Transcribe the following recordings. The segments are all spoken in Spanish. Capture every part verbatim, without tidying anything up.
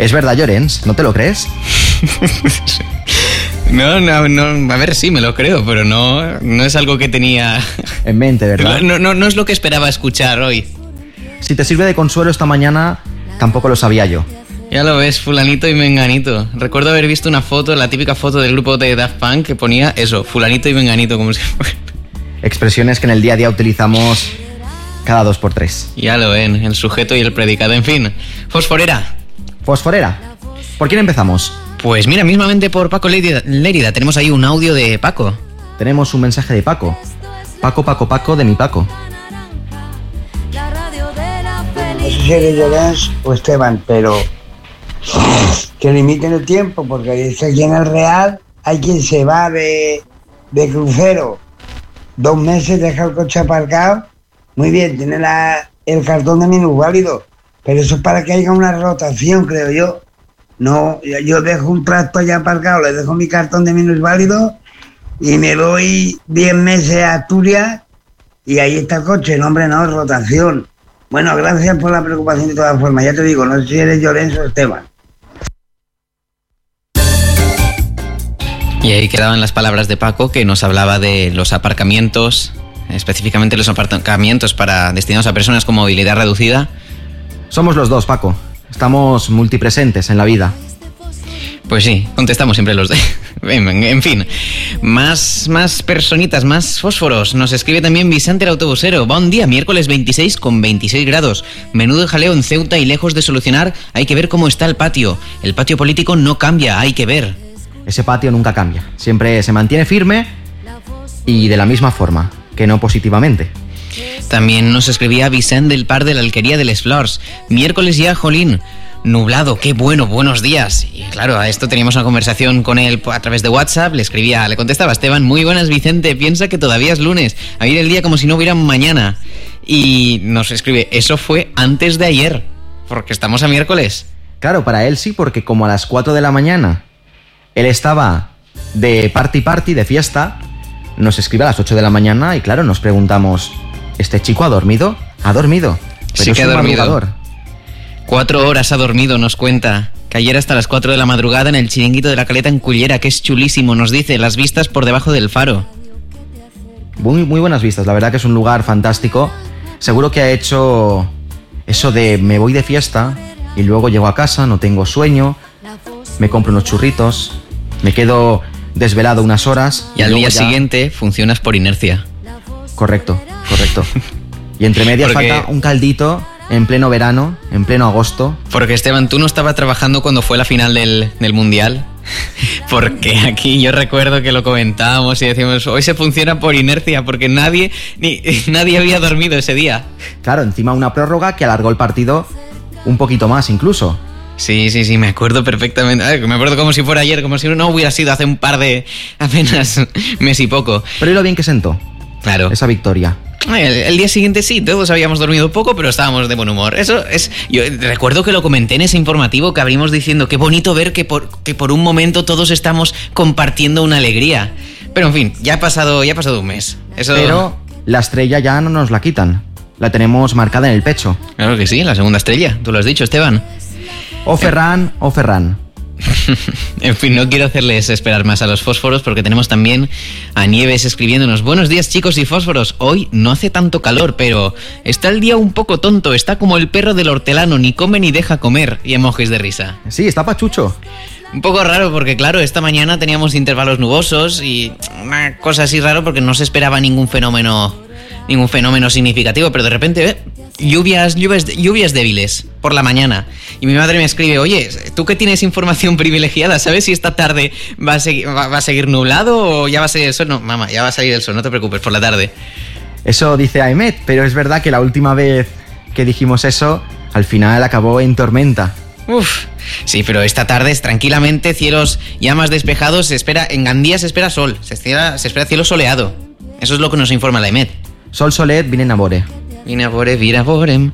Es verdad, Llorens, ¿no te lo crees? No, no, no, a ver, sí, me lo creo, pero no, no es algo que tenía en mente, ¿verdad? No, no, no es lo que esperaba escuchar hoy. Si te sirve de consuelo, esta mañana tampoco lo sabía yo. Ya lo ves, fulanito y menganito. Recuerdo haber visto una foto, la típica foto del grupo de Daft Punk, que ponía eso, fulanito y menganito, como si fuera. Expresiones que en el día a día utilizamos cada dos por tres. Ya lo ven, el sujeto y el predicado. En fin, Fosforera. Fosforera. ¿Por quién empezamos? Pues mira, mismamente por Paco Lérida. Lérida. Tenemos ahí un audio de Paco. Tenemos un mensaje de Paco. Paco, Paco, Paco, de mi Paco. No sé si eres Llorens o Esteban, pero que limiten el tiempo, porque es que aquí en el Real hay quien se va de, de crucero dos meses, deja el coche aparcado, muy bien, tiene la, el cartón de minusválido, pero eso es para que haya una rotación, creo yo. No, yo dejo un tracto allá aparcado, le dejo mi cartón de minusválido y me voy diez meses a Asturias y ahí está el coche. No, hombre, no, rotación. Bueno, gracias por la preocupación de todas formas. Ya te digo, no sé si eres Llorens o Esteban. Y ahí quedaban las palabras de Paco, que nos hablaba de los aparcamientos, específicamente los aparcamientos para destinados a personas con movilidad reducida. Somos los dos, Paco. Estamos multipresentes en la vida. Pues sí, contestamos siempre los de... En, en fin, más, más personitas, más fósforos. Nos escribe también Vicente el autobusero. Buen día, miércoles veintiséis con veintiséis grados. Menudo jaleo en Ceuta y lejos de solucionar, hay que ver cómo está el patio. El patio político no cambia, hay que ver. Ese patio nunca cambia. Siempre se mantiene firme y de la misma forma, que no positivamente. También nos escribía Vicente del Par de la Alquería de Les Flors. Miércoles ya, jolín. Nublado, qué bueno, buenos días. Y claro, a esto teníamos una conversación con él a través de WhatsApp. Le escribía, le contestaba Esteban, muy buenas Vicente, piensa que todavía es lunes, a ir el día como si no hubiera mañana. Y nos escribe, eso fue antes de ayer, porque estamos a miércoles. Claro, para él sí, porque como a las cuatro de la mañana él estaba de party party, de fiesta, nos escribe a las ocho de la mañana y claro, nos preguntamos, ¿este chico ha dormido? ¿Ha dormido? Pero sí que es ha un dormido. madrugador. Cuatro horas ha dormido, nos cuenta. Que ayer hasta las cuatro de la madrugada en el chiringuito de la Caleta en Cullera, que es chulísimo, nos dice, las vistas por debajo del faro. Muy, muy buenas vistas, la verdad que es un lugar fantástico. Seguro que ha hecho eso de me voy de fiesta y luego llego a casa, no tengo sueño, me compro unos churritos, me quedo desvelado unas horas. Y, y al día ya... siguiente funcionas por inercia. Correcto, correcto. Y entre medias Porque... falta un caldito en pleno verano, en pleno agosto. Porque Esteban, ¿tú no estabas trabajando cuando fue la final del, del Mundial? Porque aquí yo recuerdo que lo comentábamos y decíamos, hoy se funciona por inercia, porque nadie, ni, nadie había dormido ese día. Claro, encima una prórroga que alargó el partido un poquito más incluso. Sí, sí, sí, me acuerdo perfectamente. Ay, me acuerdo como si fuera ayer, como si no hubiera sido hace un par de, apenas mes y poco. Pero y lo bien que sentó. Claro. Esa victoria. El, el día siguiente sí, todos habíamos dormido poco, pero estábamos de buen humor. Eso es. Yo recuerdo que lo comenté en ese informativo que abrimos diciendo qué bonito ver que por, que por un momento todos estamos compartiendo una alegría. Pero en fin, ya ha pasado, ya ha pasado un mes. Eso... Pero la estrella ya no nos la quitan. La tenemos marcada en el pecho. Claro que sí, la segunda estrella. Tú lo has dicho, Esteban. O Ferran, o Ferran. En fin, no quiero hacerles esperar más a los fósforos porque tenemos también a Nieves escribiéndonos. Buenos días, chicos y fósforos. Hoy no hace tanto calor, pero está el día un poco tonto. Está como el perro del hortelano, ni come ni deja comer. Y emojis de risa. Sí, está pachucho. Un poco raro porque, claro, esta mañana teníamos intervalos nubosos y una cosa así raro porque no se esperaba ningún fenómeno ningún fenómeno significativo, pero de repente ¿eh? lluvias, lluvias, lluvias débiles por la mañana. Y mi madre me escribe, oye, tú que tienes información privilegiada, ¿sabes si esta tarde va a seguir, va, va a seguir nublado o ya va a salir el sol? No, mamá, ya va a salir el sol, no te preocupes, por la tarde. Eso dice Ahmed, pero es verdad que la última vez que dijimos eso, al final acabó en tormenta. Uf, sí, pero esta tarde es tranquilamente, cielos ya más despejados, se espera, en Gandía se espera sol, se espera, se espera cielo soleado. Eso es lo que nos informa la Ahmed. Sol solet, vine a bore. Vine a bore, vine a bore.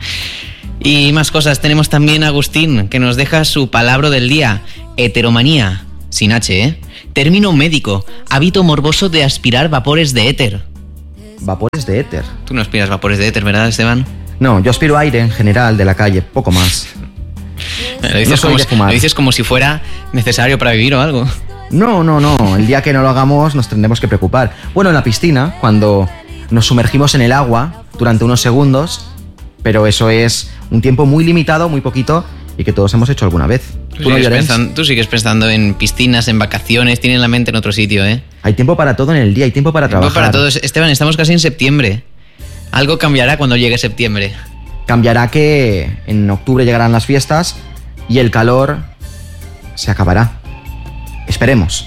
Y más cosas, tenemos también a Agustín, que nos deja su palabra del día. Heteromanía, sin H, ¿eh? Término médico, hábito morboso de aspirar vapores de éter. Vapores de éter. Tú no aspiras vapores de éter, ¿verdad, Esteban? No, yo aspiro aire en general de la calle, poco más. Lo dices, no soy como, de fumar. Lo dices como si fuera necesario para vivir o algo. No, no, no. El día que no lo hagamos nos tendremos que preocupar. Bueno, en la piscina, cuando nos sumergimos en el agua durante unos segundos, pero eso es un tiempo muy limitado, muy poquito, y que todos hemos hecho alguna vez. Tú, ¿Tú, no, sigues pensando, tú sigues pensando en piscinas, en vacaciones, tienes la mente en otro sitio, ¿eh? Hay tiempo para todo en el día, hay tiempo para Tiempo trabajar. para todos. Esteban, estamos casi en septiembre. Algo cambiará cuando llegue septiembre. Cambiará que en octubre llegarán las fiestas y el calor se acabará. Esperemos.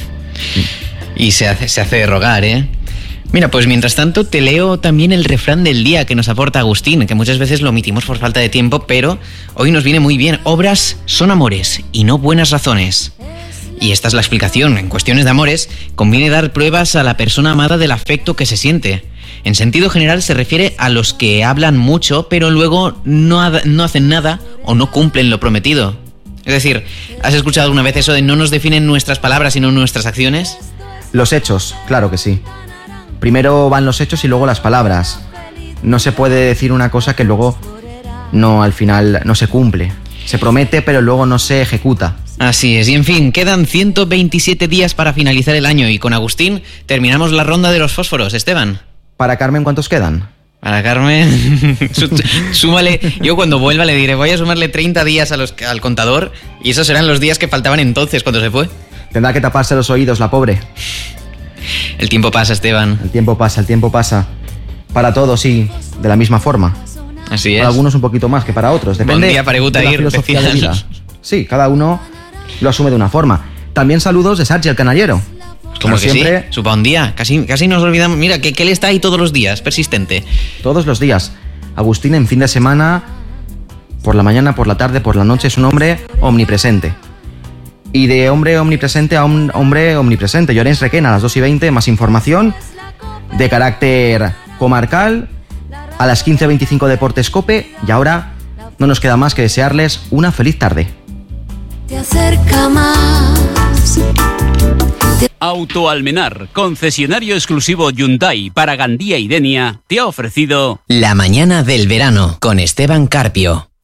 Y se hace, se hace de rogar, ¿eh? Mira, pues mientras tanto te leo también el refrán del día que nos aporta Agustín, que muchas veces lo omitimos por falta de tiempo, pero hoy nos viene muy bien. Obras son amores y no buenas razones. Y esta es la explicación. En cuestiones de amores, conviene dar pruebas a la persona amada del afecto que se siente. En sentido general se refiere a los que hablan mucho, pero luego no, ha, no hacen nada o no cumplen lo prometido. Es decir, ¿has escuchado alguna vez eso de no nos definen nuestras palabras sino nuestras acciones? Los hechos, claro que sí. Primero van los hechos y luego las palabras. No se puede decir una cosa que luego no, al final no se cumple. Se promete, pero luego no se ejecuta. Así es, y en fin, quedan ciento veintisiete días para finalizar el año y con Agustín terminamos la ronda de los fósforos, Esteban. ¿Para Carmen cuántos quedan? Para Carmen, súmale, yo cuando vuelva le diré, voy a sumarle treinta días a los, al contador y esos serán los días que faltaban entonces cuando se fue. Tendrá que taparse los oídos, la pobre. El tiempo pasa, Esteban. El tiempo pasa, el tiempo pasa. Para todos, sí, de la misma forma. Así es. Para algunos un poquito más que para otros. Depende Bon dia per de la ir, filosofía de vida. Sí, cada uno lo asume de una forma. También saludos de Sarchi el Canallero. Como Claro que siempre, sí, su bon día. Casi, casi nos olvidamos. Mira, que, que él está ahí todos los días, persistente. todos los días. Agustín en fin de semana, por la mañana, por la tarde, por la noche, es un hombre omnipresente. Y de hombre omnipresente a un hombre omnipresente. Llorens Requena a las dos y veinte, más información de carácter comarcal. A las quince veinticinco Deportes Cope. Y ahora no nos queda más que desearles una feliz tarde. Te acerca más. Auto Almenar, concesionario exclusivo Hyundai para Gandía y Denia, te ha ofrecido La mañana del verano con Esteban Carpio.